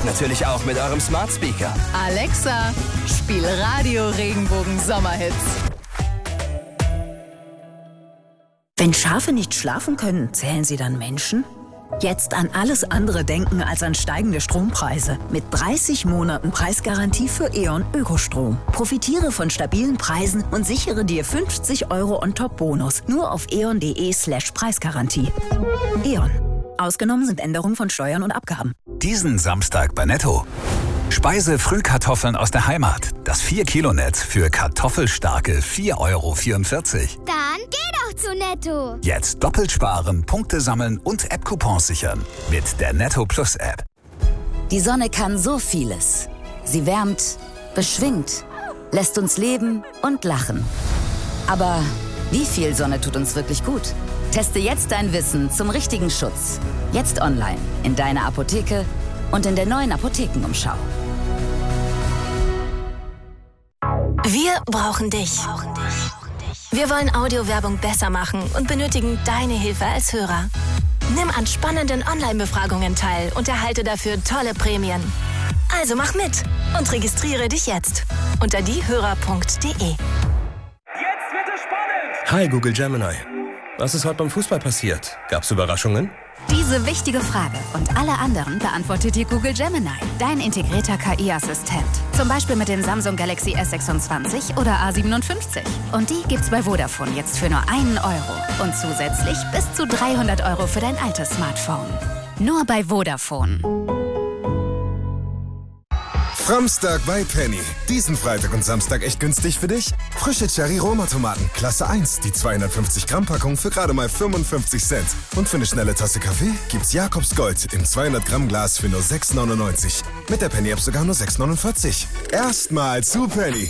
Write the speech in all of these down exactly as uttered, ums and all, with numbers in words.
Und natürlich auch mit eurem Smart Speaker. Alexa, spiel Radio Regenbogen Sommerhits. Wenn Schafe nicht schlafen können, zählen sie dann Menschen? Jetzt an alles andere denken als an steigende Strompreise. Mit dreißig Monaten Preisgarantie für E.ON Ökostrom. Profitiere von stabilen Preisen und sichere dir fünfzig Euro On-Top-Bonus. Nur auf eon.de slash Preisgarantie. E.ON. Ausgenommen sind Änderungen von Steuern und Abgaben. Diesen Samstag bei Netto. Speise-Frühkartoffeln aus der Heimat. Das vier Kilo Netz für kartoffelstarke vier Euro vierundvierzig. Dann geh doch zu Netto. Jetzt doppelt sparen, Punkte sammeln und App-Coupons sichern. Mit der Netto Plus App. Die Sonne kann so vieles. Sie wärmt, beschwingt, lässt uns leben und lachen. Aber wie viel Sonne tut uns wirklich gut? Teste jetzt dein Wissen zum richtigen Schutz. Jetzt online, in deiner Apotheke und in der neuen Apothekenumschau. Wir brauchen dich. Wir wollen Audiowerbung besser machen und benötigen deine Hilfe als Hörer. Nimm an spannenden Online-Befragungen teil und erhalte dafür tolle Prämien. Also mach mit und registriere dich jetzt unter diehörer punkt de. Jetzt wird es spannend! Hi Google Gemini. Was ist heute beim Fußball passiert? Gab's Überraschungen? Diese wichtige Frage und alle anderen beantwortet dir Google Gemini, dein integrierter K I-Assistent. Zum Beispiel mit dem Samsung Galaxy S sechsundzwanzig oder A siebenundfünfzig. Und die gibt's bei Vodafone jetzt für nur einen Euro. Und zusätzlich bis zu dreihundert Euro für dein altes Smartphone. Nur bei Vodafone. Framstag bei Penny. Diesen Freitag und Samstag echt günstig für dich? Frische Cherry-Roma-Tomaten, Klasse eins, die zweihundertfünfzig Gramm Packung für gerade mal fünfundfünfzig Cent. Und für eine schnelle Tasse Kaffee gibt's Jakobs Gold im zweihundert Gramm Glas für nur sechs neunundneunzig. Mit der Penny-App sogar nur sechs neunundvierzig. Erstmal zu Penny.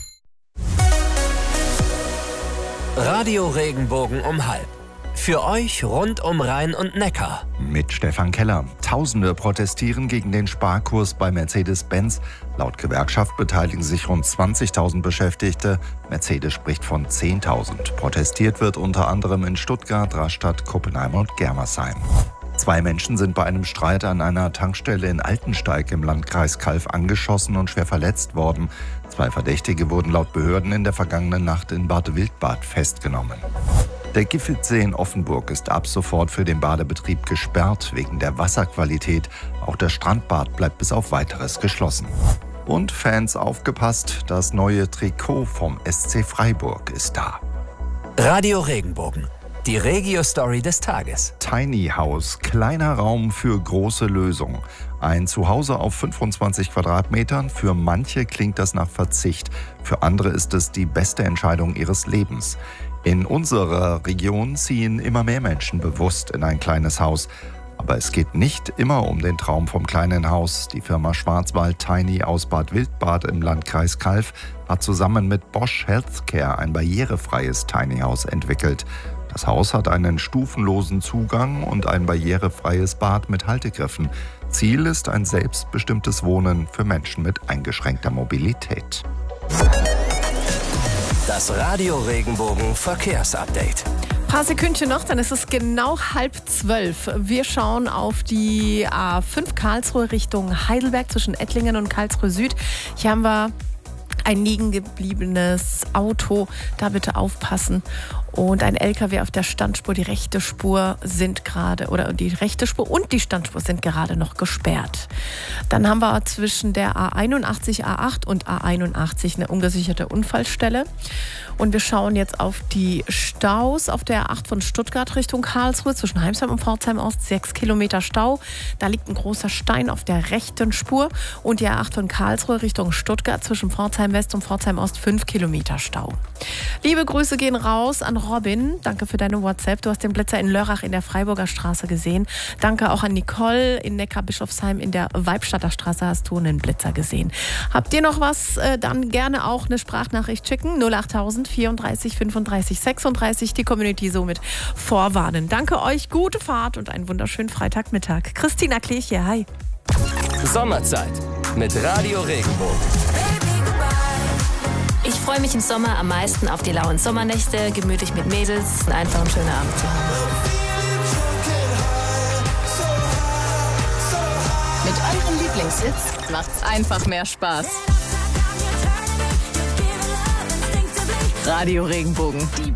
Radio Regenbogen um halb. Für euch rund um Rhein und Neckar. Mit Stefan Keller. Tausende protestieren gegen den Sparkurs bei Mercedes-Benz. Laut Gewerkschaft beteiligen sich rund zwanzigtausend Beschäftigte. Mercedes spricht von zehntausend. Protestiert wird unter anderem in Stuttgart, Rastatt, Kuppenheim und Germersheim. Zwei Menschen sind bei einem Streit an einer Tankstelle in Altensteig im Landkreis Calw angeschossen und schwer verletzt worden. Zwei Verdächtige wurden laut Behörden in der vergangenen Nacht in Bad Wildbad festgenommen. Der Giffitsee in Offenburg ist ab sofort für den Badebetrieb gesperrt wegen der Wasserqualität. Auch der Strandbad bleibt bis auf Weiteres geschlossen. Und Fans aufgepasst, das neue Trikot vom S C Freiburg ist da. Radio Regenbogen. Die Regio-Story des Tages. Tiny House, kleiner Raum für große Lösung. Ein Zuhause auf fünfundzwanzig Quadratmetern. Für manche klingt das nach Verzicht. Für andere ist es die beste Entscheidung ihres Lebens. In unserer Region ziehen immer mehr Menschen bewusst in ein kleines Haus. Aber es geht nicht immer um den Traum vom kleinen Haus. Die Firma Schwarzwald Tiny aus Bad Wildbad im Landkreis Calw hat zusammen mit Bosch Healthcare ein barrierefreies Tiny House entwickelt. Das Haus hat einen stufenlosen Zugang und ein barrierefreies Bad mit Haltegriffen. Ziel ist ein selbstbestimmtes Wohnen für Menschen mit eingeschränkter Mobilität. Das Radio Regenbogen Verkehrsupdate. Ein paar Sekündchen noch, dann ist es genau halb zwölf. Wir schauen auf die A fünf Karlsruhe Richtung Heidelberg zwischen Ettlingen und Karlsruhe Süd. Hier haben wir ein liegen gebliebenes Auto. Da bitte aufpassen. Und ein L K W auf der Standspur, die rechte Spur sind gerade, oder die rechte Spur und die Standspur sind gerade noch gesperrt. Dann haben wir zwischen der A einundachtzig, A acht und A einundachtzig eine ungesicherte Unfallstelle. Und wir schauen jetzt auf die Staus auf der A acht von Stuttgart Richtung Karlsruhe, zwischen Heimsheim und Pforzheim Ost, sechs Kilometer Stau. Da liegt ein großer Stein auf der rechten Spur. Und die A acht von Karlsruhe Richtung Stuttgart, zwischen Pforzheim West und Pforzheim Ost, fünf Kilometer Stau. Liebe Grüße gehen raus an Robin. Danke für deine WhatsApp. Du hast den Blitzer in Lörrach in der Freiburger Straße gesehen. Danke auch an Nicole in Neckar-Bischofsheim in der Weibstadter Straße hast du einen Blitzer gesehen. Habt ihr noch was? Dann gerne auch eine Sprachnachricht schicken. null achttausend vierunddreißig fünfunddreißig sechsunddreißig. Die Community somit vorwarnen. Danke euch, gute Fahrt und einen wunderschönen Freitagmittag. Christina Klech hier, hi. Sommerzeit mit Radio Regenbogen. Ich freue mich im Sommer am meisten auf die lauen Sommernächte, gemütlich mit Mädels und einfach einen schönen Abend zu haben. Mit eurem euren Lieblingshits macht's einfach mehr Spaß. Radio Regenbogen, die